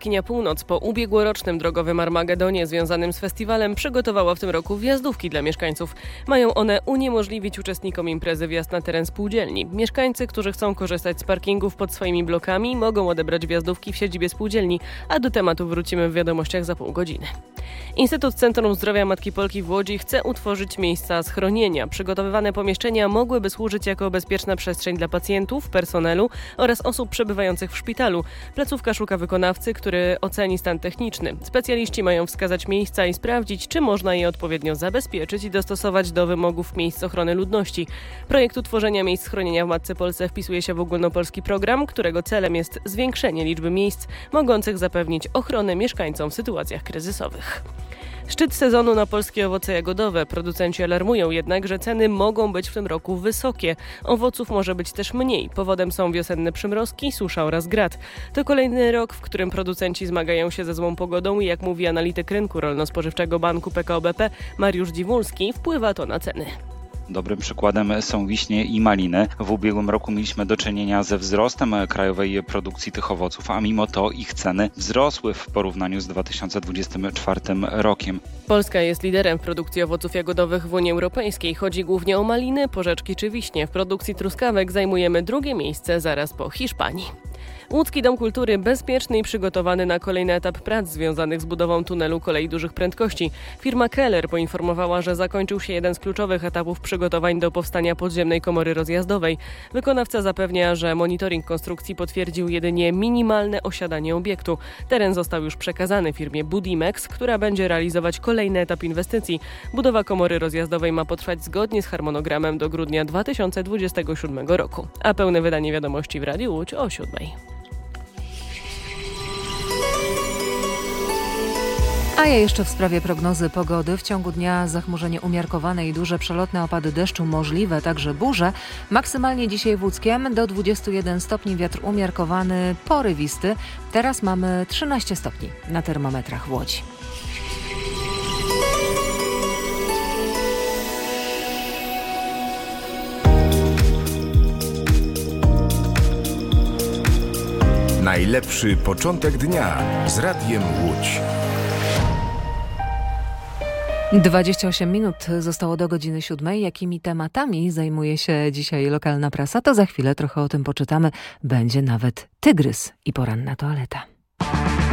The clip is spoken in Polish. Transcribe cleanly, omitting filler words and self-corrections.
Jaskinia Północ po ubiegłorocznym drogowym Armagedonie związanym z festiwalem przygotowała w tym roku wjazdówki dla mieszkańców. Mają one uniemożliwić uczestnikom imprezy wjazd na teren spółdzielni. Mieszkańcy, którzy chcą korzystać z parkingów pod swoimi blokami, mogą odebrać wjazdówki w siedzibie spółdzielni, a do tematu wrócimy w wiadomościach za pół godziny. Instytut Centrum Zdrowia Matki Polki w Łodzi chce utworzyć miejsca schronienia. Przygotowywane pomieszczenia mogłyby służyć jako bezpieczna przestrzeń dla pacjentów, personelu oraz osób przebywających w szpitalu. Placówka szuka wykonawcy, który oceni stan techniczny. Specjaliści mają wskazać miejsca i sprawdzić, czy można je odpowiednio zabezpieczyć i dostosować do wymogów miejsc ochrony ludności. Projekt utworzenia miejsc schronienia w Matce Polce wpisuje się w ogólnopolski program, którego celem jest zwiększenie liczby miejsc mogących zapewnić ochronę mieszkańcom w sytuacjach kryzysowych. Szczyt sezonu na polskie owoce jagodowe. Producenci alarmują jednak, że ceny mogą być w tym roku wysokie. Owoców może być też mniej. Powodem są wiosenne przymrozki, susza oraz grad. To kolejny rok, w którym producenci zmagają się ze złą pogodą i jak mówi analityk rynku rolno-spożywczego Banku PKO BP Mariusz Dziwulski, wpływa to na ceny. Dobrym przykładem są wiśnie i maliny. W ubiegłym roku mieliśmy do czynienia ze wzrostem krajowej produkcji tych owoców, a mimo to ich ceny wzrosły w porównaniu z 2024 rokiem. Polska jest liderem w produkcji owoców jagodowych w Unii Europejskiej. Chodzi głównie o maliny, porzeczki czy wiśnie. W produkcji truskawek zajmujemy drugie miejsce zaraz po Hiszpanii. Łódzki Dom Kultury bezpieczny i przygotowany na kolejny etap prac związanych z budową tunelu kolei dużych prędkości. Firma Keller poinformowała, że zakończył się jeden z kluczowych etapów przygotowań do powstania podziemnej komory rozjazdowej. Wykonawca zapewnia, że monitoring konstrukcji potwierdził jedynie minimalne osiadanie obiektu. Teren został już przekazany firmie Budimex, która będzie realizować kolejny etap inwestycji. Budowa komory rozjazdowej ma potrwać zgodnie z harmonogramem do grudnia 2027 roku. A pełne wydanie wiadomości w Radiu Łódź o 7:00. A ja jeszcze w sprawie prognozy pogody. W ciągu dnia zachmurzenie umiarkowane i duże przelotne opady deszczu możliwe, także burze. Maksymalnie dzisiaj w Łódzkiem do 21 stopni, wiatr umiarkowany, porywisty. Teraz mamy 13 stopni na termometrach w Łodzi. Najlepszy początek dnia z Radiem Łódź. 28 minut zostało do godziny 7. Jakimi tematami zajmuje się dzisiaj lokalna prasa? To za chwilę trochę o tym poczytamy. Będzie nawet tygrys i poranna toaleta.